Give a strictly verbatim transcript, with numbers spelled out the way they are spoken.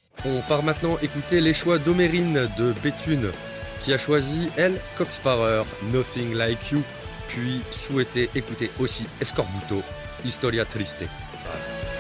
On part maintenant écouter les choix d'Omérine de Béthune, qui a choisi, elle, Coxparer, Nothing Like You, puis souhaité écouter aussi Escorbuto, Historia Triste.